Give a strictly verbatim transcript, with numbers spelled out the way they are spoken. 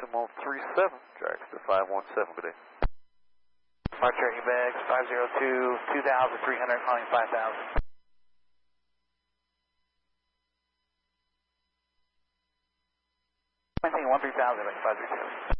decimal three seven, tracks to five one seven, good day. Departure Ebags five zero two, two thousand three hundred, calling five thousand. Maintain one three thousand, five three two.